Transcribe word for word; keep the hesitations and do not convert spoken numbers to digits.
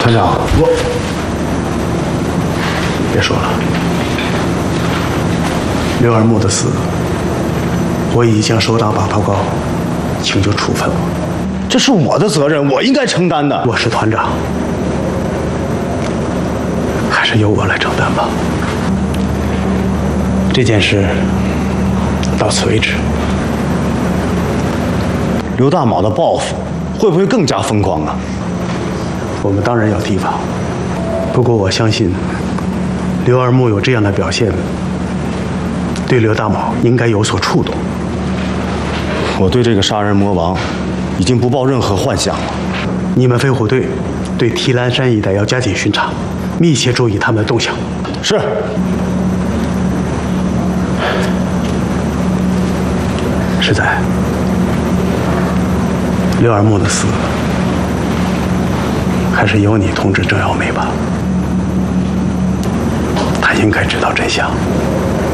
团长，我别说了，刘二木的死，我已经收到把报告，请求处分我。 这是我的责任，我应该承担的。 我是团长，还是由我来承担吧。这件事到此为止。 刘大卯的报复会不会更加疯狂啊？ 我们当然要提防，不过我相信刘二木有这样的表现，对刘大卯应该有所触动。 我对这个杀人魔王已经不抱任何幻想了。 你们飞虎队对提篮山一带要加紧巡查，密切注意他们的动向。 是。 实在，刘二木的死，还是由你通知郑耀梅吧，她应该知道真相。